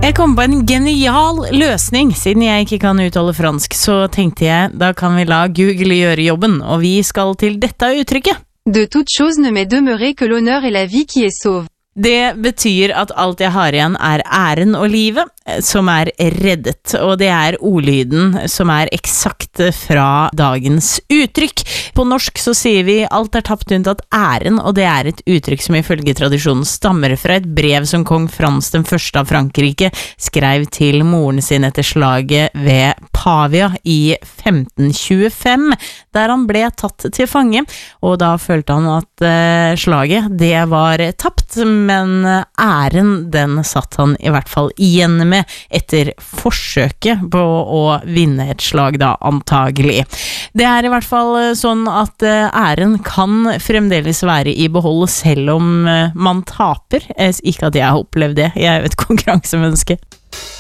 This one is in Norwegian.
Jeg kom på en genial løsning. Siden jeg ikke kan uttale fransk, så tenkte jeg, da kan vi la Google gjøre jobben, og vi skal til dette uttrykket. De toute chose ne m'est demeuré que l'honneur et la vie qui est sauve. Det betyr at alt jeg har igjen æren og livet som reddet, og det ordlyden som eksakt fra dagens uttrykk. På norsk så sier vi alt tapt unntatt æren, og det et uttrykk som ifølge tradisjonen stammer fra et brev som kong Frans den første av Frankrike skrev til moren sin etter slaget ved Pavia i 1525, der han ble tatt til fange, og da følte han at slaget, det var tapt, men æren den satt han i hvert fall igjen med etter forsøket på å vinne et slag da, antagelig. Det i hvert fall sånn at æren kan fremdeles være i behold selv om man taper. Ikke at jeg har opplevd det, jeg et konkurransemenneske.